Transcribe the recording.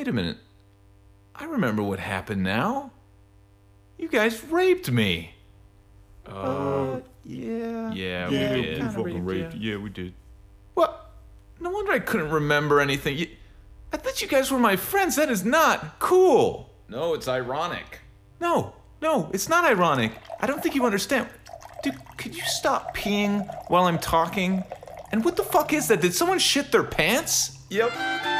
Wait a minute. I remember what happened now. You guys raped me. Yeah. Yeah, we Yeah, did. kinda fucking raped. Yeah, we did. What? No wonder I couldn't remember anything. I thought you guys were my friends. That is not cool. No, it's ironic. No, it's not ironic. I don't think you understand. Dude, could you stop peeing while I'm talking? And what the fuck is that? Did someone shit their pants? Yep.